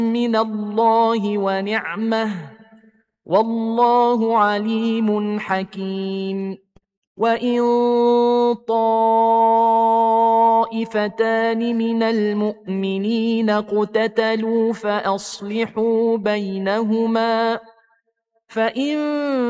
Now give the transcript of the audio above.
من الله ونعمة والله عليم حكيم وإن طائفتان من المؤمنين اقتتلوا فأصلحوا بينهما فإن